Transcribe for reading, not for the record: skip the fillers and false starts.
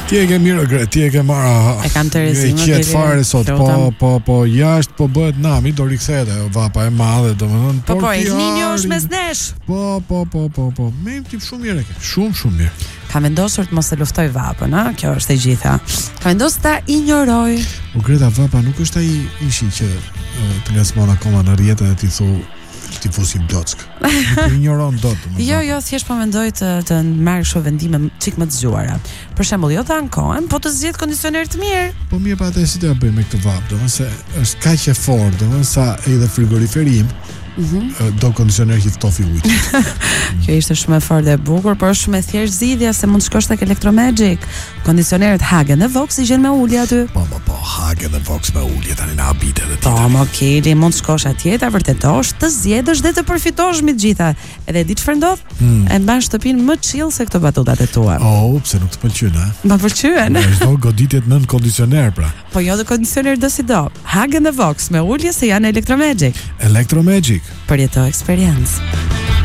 Ti e ke mirë, ti e ke marrë. E kam tërësimë. E qet fare sot, po jashtë po bëhet nami, do rikthehet ajo vapa e madhe, domethënë. Po, El Niño është mes nesh. Po. Me tip shumë mirë ke. Shumë mirë. Ka vendosur të mos e luftoj vapën, ha? Kjo është e gjitha. Ka vendosur ta injoroj. O Greta, vapa nuk është ai ishi që të ngasmon akoma në rrjetet e ti thu tifosi Block. Nuk injoron dot. Jo, thjesht po mendoj të marr kështu vendime çik më të zgjuara. Për shembull, jo të ankohen, po të zgjedh kondicioner të mirë. Po mirë, pa atë si të bëj me këtë vapë, domethënë se është kaq e fortë, domethënë sa edhe frigoriferi im do kondicioner që ftofi ujë. Kjo ishte shumë e fortë e bukur, por është shumë e thjeshtë zgjidhja se mund të shkosh tek Electromagic. Kondicionerët Hagen dhe Vox i gjen me ulje aty. Po, Hagen dhe Vox me ulje tani na habite edhe ti. Po, më Keli, mund të shkosh atje, ta vërtetosh, të zgjedhësh dhe të përfitosh me të gjitha. Edhe di çfarë ndodh? E mban shtëpinë më chill se këto batutat e tua. Pse nuk të pëlqyen, ha? Më pëlqyen. Çdo goditjet nën kondicioner pra. Po jo dhe kondicioner do si do. Hagen dhe Vox me ulje se janë Electromagic. Electromagic. Përjeto eksperiencë.